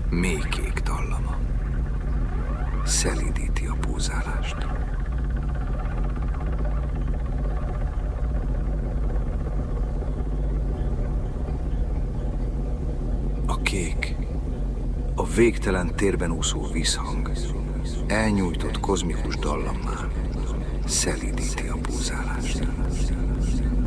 mélykék dallama szelídíti a púzálást. A kék, a végtelen térben úszó vízhang elnyújtott kozmikus dallammá szelídíti a púzálást.